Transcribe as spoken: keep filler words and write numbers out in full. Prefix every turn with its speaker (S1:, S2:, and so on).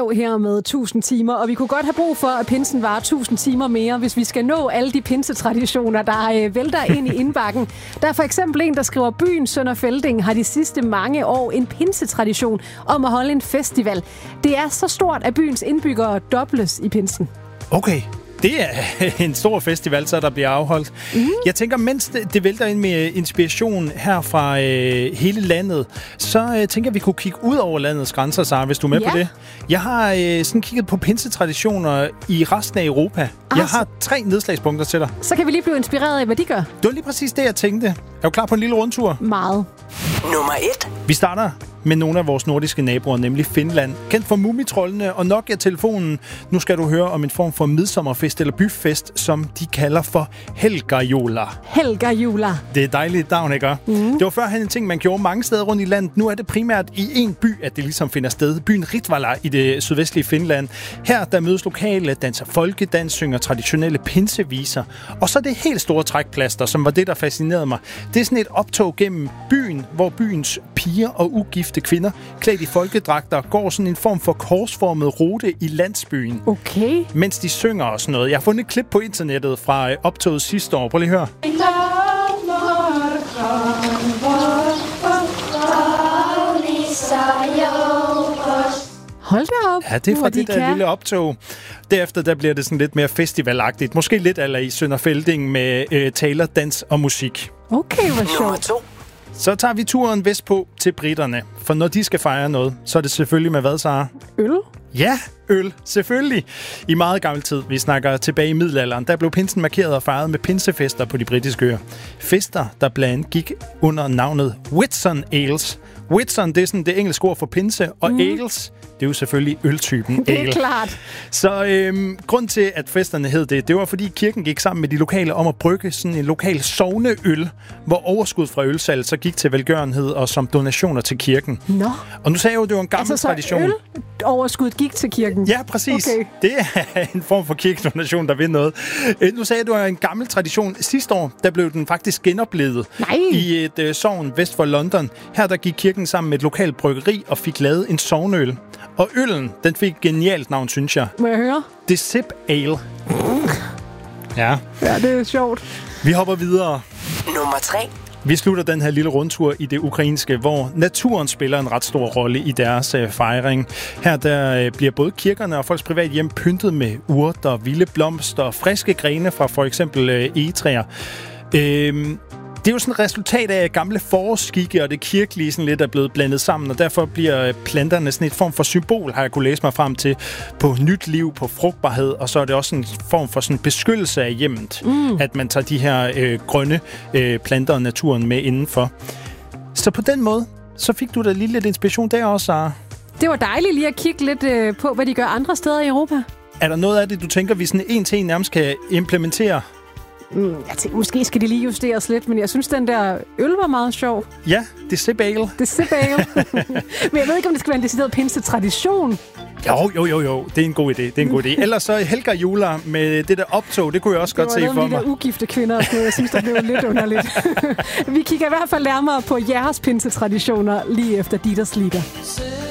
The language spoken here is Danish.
S1: nå her med tusind timer, og vi kunne godt have brug for, at pinsen varer tusind timer mere, hvis vi skal nå alle de pinsetraditioner, der øh, vælter ind i indbakken. Der er for eksempel en, der skriver, byen Sønder Felding har de sidste mange år en pinsetradition om at holde en festival. Det er så stort, at byens indbyggere dobles i pinsen.
S2: Okay. Det er en stor festival, så der bliver afholdt. Mm. Jeg tænker, mens det, det vælter ind med inspiration her fra øh, hele landet, så øh, tænker jeg, vi kunne kigge ud over landets grænser, Sara, hvis du er med
S1: ja.
S2: på det. Jeg har øh, sådan kigget på pinsetraditioner i resten af Europa. Ah, jeg har tre nedslagspunkter til dig.
S1: Så kan vi lige blive inspireret af, hvad de gør.
S2: Det var lige præcis det, jeg tænkte. Er du klar på en lille rundtur?
S1: Meget.
S3: Nummer et.
S2: Vi starter med nogle af vores nordiske naboer, nemlig Finland. Kendt for Mumitrollene og Nokia-telefonen. Nu skal du høre om en form for midsommerfest eller byfest, som de kalder for Helgajula.
S1: Helgajula.
S2: Det er et dejligt navn, ikke? Mm. Det var førhen en ting, man gjorde mange steder rundt i landet. Nu er det primært i en by, at det ligesom finder sted. Byen Ritvala i det sydvestlige Finland. Her der mødes lokale, danser folkedans, synger traditionelle pinseviser. Og så det helt store trækplaster, som var det, der fascinerede mig. Det er sådan et optog gennem byen, hvor byens piger og ugifte kvinder, klædt i folkedragter, går sådan en form for korsformet rute i landsbyen.
S1: Okay.
S2: Mens de synger og sådan noget. Jeg har fundet et klip på internettet fra optoget sidste år. Prøv lige at høre.
S1: Hold da op.
S2: Ja, det er fra
S1: de
S2: det der
S1: kan.
S2: lille optog. Derefter der bliver det sådan lidt mere festivalagtigt. Måske lidt eller i Sønder Felding med øh, taler, dans og musik.
S1: Okay, hvor
S3: Nummer
S1: sjovt.
S3: to.
S2: Så tager vi turen vestpå til britterne. For når de skal fejre noget, så er det selvfølgelig med hvad, Sara?
S1: Øl?
S2: Ja, øl. Selvfølgelig. I meget gammel tid, vi snakker tilbage i middelalderen, der blev pinsen markeret og fejret med pinsefester på de britiske øer. Fester, der blandt andet gik under navnet Whitsun Ales. Whitsun, det er sådan det engelske ord for pinse, og mm. ales, det er jo selvfølgelig øltypen
S1: Det er
S2: ale.
S1: klart.
S2: Så øhm, grund til, at festerne hed det, det var fordi kirken gik sammen med de lokale om at brygge sådan en lokal sogneøl, hvor overskud fra ølsalg så gik til velgørenhed og som donationer til kirken.
S1: Nå.
S2: Og nu sagde jeg jo, det var en gammel
S1: Altså, så
S2: tradition.
S1: øl overskuddet gik til kirken?
S2: Ja, præcis.
S1: Okay.
S2: Det er en form for kirkedonation, der vil noget. Øh, nu sagde jeg, at det var en gammel tradition. Sidste år, der blev den faktisk genoplevet
S1: Nej.
S2: i et øh, sogn vest for London. Her der gik kirken sammen med et lokalt bryggeri og fik lavet en sogneøl. Og øllen, den fik et genialt navn, synes jeg.
S1: Må jeg høre?
S2: Det Sip Ale. Ja.
S1: Ja, det er sjovt.
S2: Vi hopper videre.
S3: Nummer tre.
S2: Vi slutter den her lille rundtur i det ukrainske, hvor naturen spiller en ret stor rolle i deres øh, fejring. Her der øh, bliver både kirkerne og folks privat hjem pyntet med urter, vilde blomster og friske grene fra for eksempel øh, egetræer. Øhm, Det er jo sådan et resultat af gamle forårsskikke, og det kirkelige sådan lidt er blevet blandet sammen, og derfor bliver planterne sådan et form for symbol, har jeg kunne læse mig frem til, på nyt liv, på frugtbarhed, og så er det også en form for sådan beskyttelse af hjemmet, mm. at man tager de her øh, grønne øh, planter og naturen med indenfor. Så på den måde, så fik du da lige lidt inspiration der også, Sara.
S1: Det var dejligt lige at kigge lidt øh, på, hvad de gør andre steder i Europa.
S2: Er der noget af det, du tænker, vi sådan en til en nærmest kan implementere?
S1: Mm, jeg tænker, måske skal de lige justeres lidt, men jeg synes, den der øl var meget sjov.
S2: Ja, det Sip Ale.
S1: Det Sip Ale. Men jeg ved ikke, om det skal være en decideret pinse-tradition.
S2: Jo, jo, jo, jo. Det er en god idé. Det er en god idé. Ellers så Helgajula med det der optog, det kunne jeg også det godt se for mig.
S1: Det var de der ugifte kvinder, og jeg synes, det blev lidt underligt. Vi kigger i hvert fald nærmere på jeres pinse-traditioner lige efter Dieters Lieder.